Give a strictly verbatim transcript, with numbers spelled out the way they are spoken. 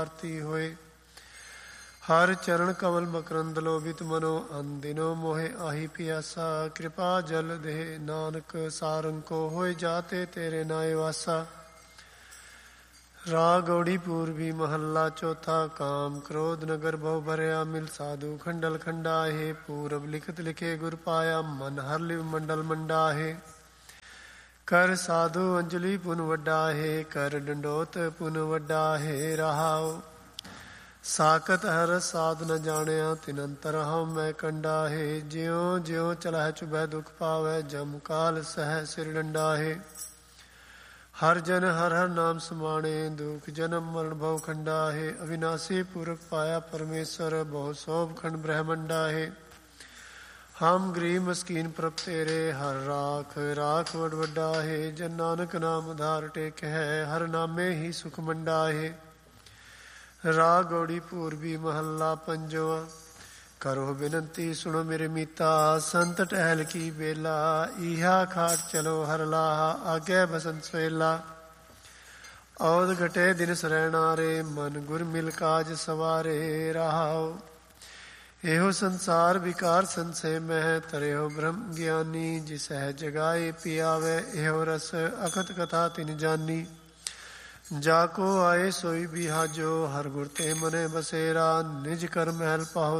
ਆਰਤੀ ਹੋਏ। ਹਰ ਚਰਨ ਕਮਲ ਮਕਰੰਦ ਲੋਭਿਤ ਮਨੋ ਅੰਦਿਨੋ ਮੋਹਿ ਆਹੀ ਪਿਆਸਾ। ਕਿਰਪਾ ਜਲ ਦੇ ਨਾਨਕ ਸਾਰੰਕੋ ਹੋਏ ਜਾਤੇ ਤੇਰੇ ਨਾਏ ਵਾਸਾ। ਰਾਗ ਗੌੜੀ ਪੂਰਬੀ ਮਹੱਲਾ ਚੌਥਾ। ਕਾਮ ਕ੍ਰੋਧ ਨਗਰ ਬਹੁ ਭਰਿਆ ਮਿਲ ਸਾਧੂ ਖੰਡਲ ਖੰਡਾਹੇ। ਪੂਰਬ ਲਿਖਤ ਲਿਖੇ ਗੁਰ ਪਾਇਆ ਮਨ ਹਰ ਲਿਵ ਮੰਡਲ ਮੰਡਾਹੇ। ਕਰ ਸਾਧੂ ਅੰਜਲੀ ਪੁਨ ਵੱਡਾਹੇ ਕਰ ਡੰਡੋਤ ਪੁਨ ਵੱਡਾਹੇ। ਰਹਾਉ ਸਾਕਤ ਹਰ ਸਾਧ ਨ ਜਾਣਿਆ ਤਿਨ ਅੰਤਰ ਹਉ ਮੈਂ ਕੰਡਾਹੇ। ਜਿਉ ਜਿਉ ਚਲਹਿ ਚੁਭੈ ਦੁਖ ਪਾਵੈ ਜਮ ਕਾਲ ਸਹਿ ਸਿਰ ਡੰਡਾਹੇ। ਹਰ ਜਨ ਹਰ ਹਰ ਨਾਮ ਸਮਾਣੇ ਦੁਖ ਜਨਮ ਮਰਨ ਭਉ ਖੰਡਾਹੇ। ਅਵਿਨਾਸੀ ਪੁਰਖ ਪਾਇਆ ਪਰਮੇਸ਼ਰ ਬਹੁ ਸੋਭ ਖੰਡ ਬ੍ਰਹਮੰਡਾਹੇ। ਹਮ ਗਰੀਬ ਮਸਕੀਨ ਪ੍ਰਭ ਤੇਰੇ ਹਰ ਰਾਖ ਰਾਖ ਵਡ ਵੱਡਾਹੇ। ਜਨ ਨਾਨਕ ਨਾਮ ਉਧਾਰ ਟੇਕ ਹੈ ਹਰ ਨਾਮੇ ਹੀ ਸੁਖ ਮੰਡਾਹੇ। ਰਾਗ ਗੌੜੀ ਪੂਰਬੀ ਮਹੱਲਾ ਪੰਜਵਾ। ਕਰੋ ਬੇਨੰਤੀ ਸੁਣੋ ਮੇਰੇ ਮੀਤਾ ਸੰਤ ਟਹਿਲ ਕੀ ਬੇਲਾ। ਈਹਾ ਖਾਟ ਚਲੋ ਹਰ ਲਾਹਾ ਆਗੇ ਬਸੰਤ ਸਵੇਲਾ। ਔਦ ਘਟੇ ਦਿਨ ਸਰੈਣਾਰੇ ਮਨ ਗੁਰ ਮਿਲ ਕਾਜ ਸਵਾਰੇ। ਰਹਾਉ ਇਹੋ ਸੰਸਾਰ ਵਿਕਾਰ ਸੰਸੇ ਮਹਿ ਤਰਿਓ ਬ੍ਰਹਮ ਗਿਆਨੀ। ਜਿਸਹਿ ਜਗਾਏ ਪਿਆਵੇ ਇਹੋ ਰਸ ਅਖਤ ਕਥਾ ਤਿਨ ਜਾਨੀ। ਜਾ ਕੋ ਆਏ ਸੋਈ ਬਿਹਾਜੋ ਹਰ ਗੁਰ ਤੇ ਮਨੇ ਬਸੇਰਾ। ਨਿਜ ਕਰ ਮਹਿਲ ਪਾਹੋ